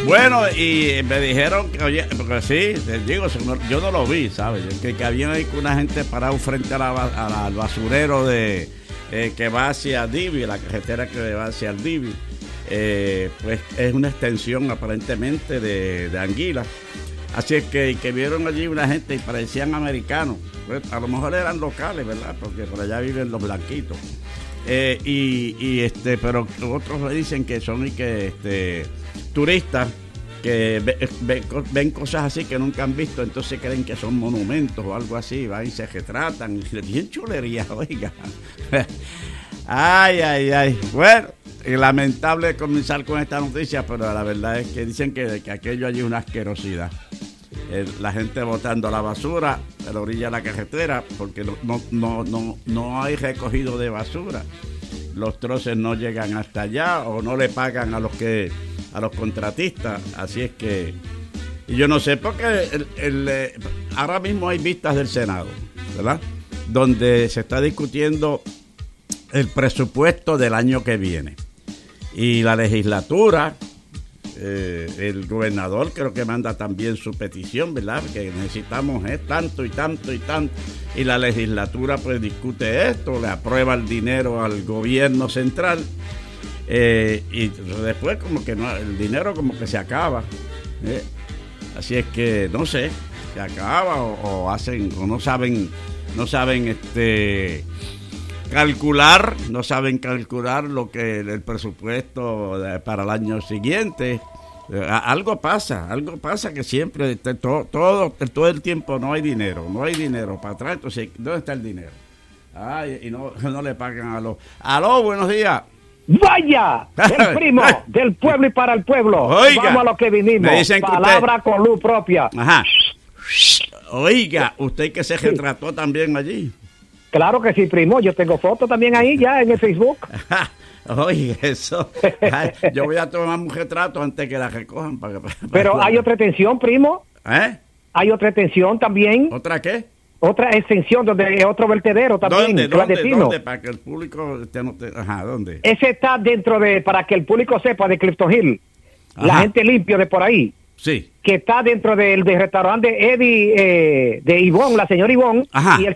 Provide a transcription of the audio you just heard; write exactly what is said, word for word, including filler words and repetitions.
Bueno, y me dijeron que, oye, porque sí, les digo, yo no lo vi, ¿sabes? Que, que había una gente parado frente a la, a la, al basurero de eh, que va hacia Divi, la carretera que va hacia el Divi. Eh, pues es una extensión aparentemente de, de Anguila. Así es que, que vieron allí una gente y parecían americanos. Pues, a lo mejor eran locales, ¿verdad? Porque por allá viven los blanquitos. Eh, y, y este, pero otros le dicen que son y que este turistas que ve, ve, ven cosas así que nunca han visto, entonces creen que son monumentos o algo así, van y se retratan, y bien chulería, oiga. Ay, ay, ay. Bueno, es lamentable comenzar con esta noticia, pero la verdad es que dicen que, que aquello allí es una asquerosidad. Eh, la gente botando la basura a la orilla de la carretera porque no, no, no, no, no hay recogido de basura. Los troces no llegan hasta allá o no le pagan a los que a los contratistas. Así es que y yo no sé porque el, el, el, ahora mismo hay vistas del Senado, ¿verdad? Donde se está discutiendo el presupuesto del año que viene y la legislatura. Eh, el gobernador creo que manda también su petición, ¿verdad? Que necesitamos eh, tanto y tanto y tanto. Y la legislatura pues discute esto, le aprueba el dinero al gobierno central. Eh, y después como que no, el dinero como que se acaba. Eh. Así es que no sé, se acaba o, o hacen, o no saben, no saben este calcular, no saben calcular lo que el presupuesto de, para el año siguiente. Eh, algo pasa, algo pasa que siempre, todo, todo, todo el tiempo no hay dinero, no hay dinero para atrás, entonces, ¿dónde está el dinero? Ay, y no, no le pagan a los... ¡Aló, buenos días! ¡Vaya! El primo del pueblo y para el pueblo. Oiga, vamos a lo que vinimos. Palabra usted... con luz propia. Ajá. Oiga, usted que se retrató sí. también allí. Claro que sí, primo. Yo tengo fotos también ahí ya en el Facebook. Oye, eso. Ay, yo voy a tomar un retrato antes que la recojan. Para, para, Pero para... hay otra extensión, primo. ¿Eh? Hay otra extensión también. ¿Otra qué? Otra extensión donde es otro vertedero también. ¿Dónde? ¿Dónde? ¿Dónde? Para que el público esté, no te... Ajá, ¿dónde? Ese está dentro de, para que el público sepa, de Clifton Hill. Ajá. La gente limpio de por ahí. Sí. Que está dentro del, del restaurante Eddie, eh, de Ivonne, la señora Ivonne. Ajá. Y el